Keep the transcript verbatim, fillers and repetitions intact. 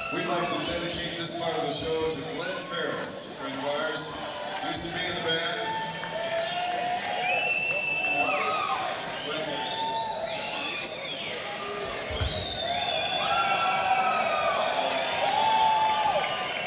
We'd like to dedicate this part of the show to Glenn Farrell.